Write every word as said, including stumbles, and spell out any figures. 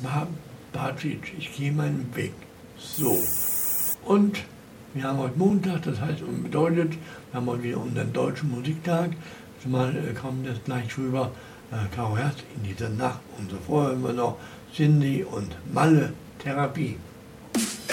Bacic, ich gehe meinen Weg. So. Und wir haben heute Montag, das heißt und bedeutet, wir haben heute wieder unseren deutschen Musiktag. Zumal äh, kommt jetzt gleich rüber äh, Caro Herz in dieser Nacht. Und so vorher haben wir noch Cindy und Malle Therapie.